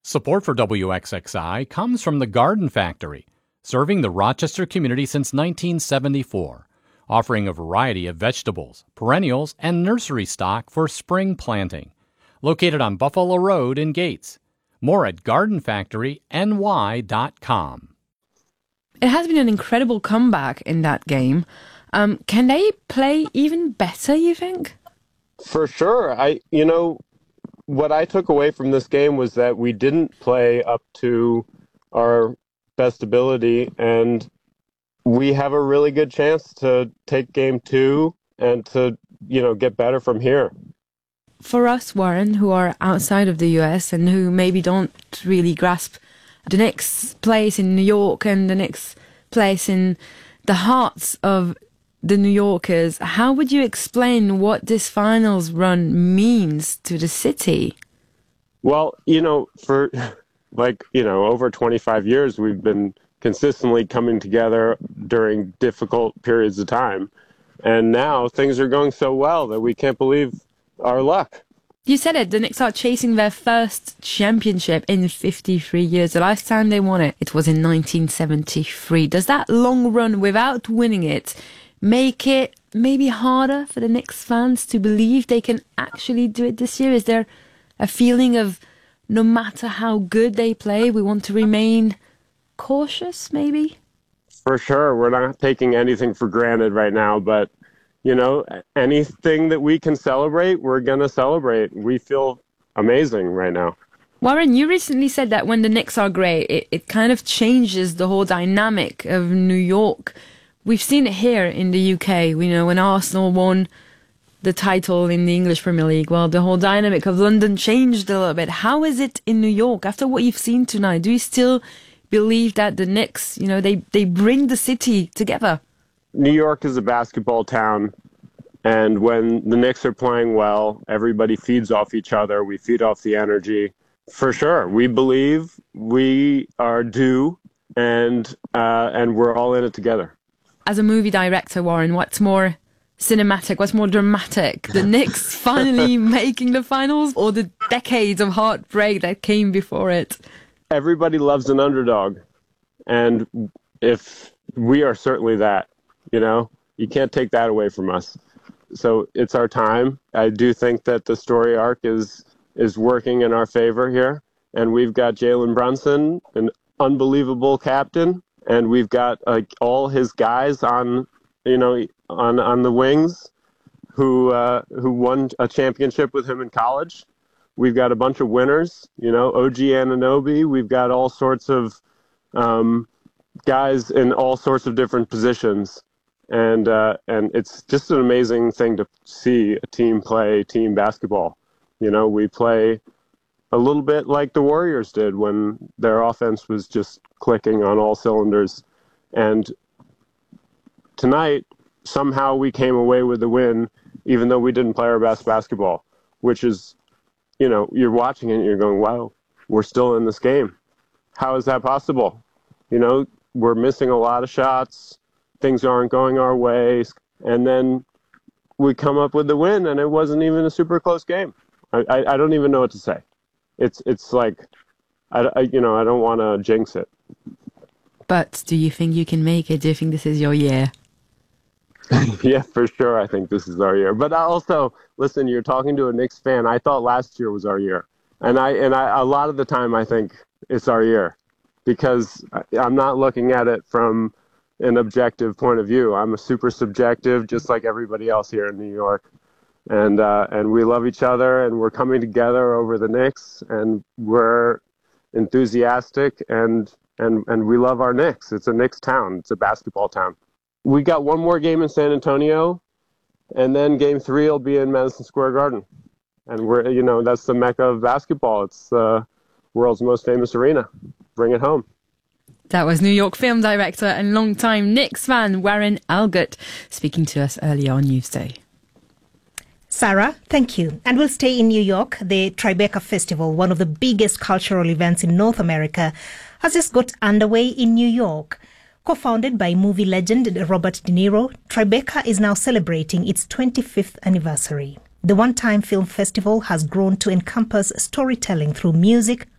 Support for WXXI comes from the Garden Factory, serving the Rochester community since 1974, offering a variety of vegetables, perennials, and nursery stock for spring planting. Located on Buffalo Road in Gates. More at gardenfactoryny.com. It has been an incredible comeback in that game. Can they play even better, you think? For sure. What I took away from this game was that we didn't play up to our best ability, and we have a really good chance to take game 2 and to, get better from here. For us, Warren, who are outside of the US and who maybe don't really grasp the Knicks' place in New York and the Knicks' place in the hearts of the New Yorkers, how would you explain what this finals run means to the city? Well, for over 25 years, we've been consistently coming together during difficult periods of time. And now things are going so well that we can't believe our luck. You said it, the Knicks are chasing their first championship in 53 years. The last time they won it was in 1973. Does that long run without winning it make it maybe harder for the Knicks fans to believe they can actually do it this year? Is there a feeling of no matter how good they play, we want to remain cautious, maybe? For sure. We're not taking anything for granted right now, but, anything that we can celebrate, we're going to celebrate. We feel amazing right now. Warren, you recently said that when the Knicks are great, it kind of changes the whole dynamic of New York. We've seen it here in the UK. We know when Arsenal won the title in the English Premier League, well, the whole dynamic of London changed a little bit. How is it in New York? After what you've seen tonight, do you still believe that the Knicks, they bring the city together? New York is a basketball town, and when the Knicks are playing well, everybody feeds off each other. We feed off the energy. For sure. We believe we are due, and we're all in it together. As a movie director, Warren, what's more cinematic, what's more dramatic? The Knicks finally making the finals, or the decades of heartbreak that came before it? Everybody loves an underdog, and if we are certainly that, you can't take that away from us. So it's our time. I do think that the story arc is working in our favor here, and we've got Jalen Brunson, an unbelievable captain. And we've got all his guys on the wings who won a championship with him in college. We've got a bunch of winners, OG Anunoby. We've got all sorts of guys in all sorts of different positions. And it's just an amazing thing to see a team play team basketball. We play a little bit like the Warriors did when their offense was just clicking on all cylinders. And tonight, somehow we came away with the win, even though we didn't play our best basketball, which is, you're watching it and you're going, wow, we're still in this game. How is that possible? We're missing a lot of shots. Things aren't going our way. And then we come up with the win, and it wasn't even a super close game. I don't even know what to say. It's like, I don't want to jinx it. But do you think you can make it? Do you think this is your year? Yeah, for sure. I think this is our year. But also, listen, you're talking to a Knicks fan. I thought last year was our year. And I a lot of the time I think it's our year because I'm not looking at it from an objective point of view. I'm a super subjective, just like everybody else here in New York. And we love each other, and we're coming together over the Knicks, and we're enthusiastic, and we love our Knicks. It's a Knicks town. It's a basketball town. We got one more game in San Antonio, and then game 3 will be in Madison Square Garden. And that's the mecca of basketball. It's the world's most famous arena. Bring it home. That was New York film director and longtime Knicks fan Warren Algott speaking to us earlier on Newsday. Sarah, thank you. And we'll stay in New York. The Tribeca Festival, one of the biggest cultural events in North America, has just got underway in New York. Co-founded by movie legend Robert De Niro, Tribeca is now celebrating its 25th anniversary. The one-time film festival has grown to encompass storytelling through music,